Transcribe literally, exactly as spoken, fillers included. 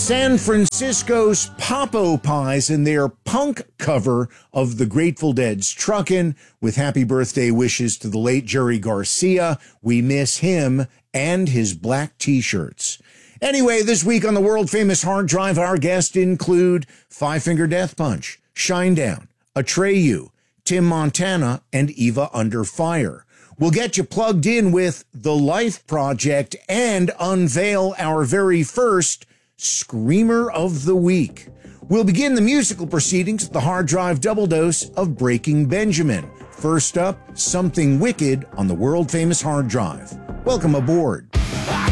San Francisco's Popo Pies in their punk cover of the Grateful Dead's Truckin', with happy birthday wishes to the late Jerry Garcia. We miss him and his black t-shirts. Anyway, this week on the world-famous Hard Drive, our guests include Five Finger Death Punch, Shinedown, Atreyu, Tim Montana, and Eva Under Fire. We'll get you plugged in with The Life Project and unveil our very first Screamer of the Week. We'll begin the musical proceedings with the Hard Drive double dose of Breaking Benjamin. First up, Something Wicked on the world-famous Hard Drive. Welcome aboard.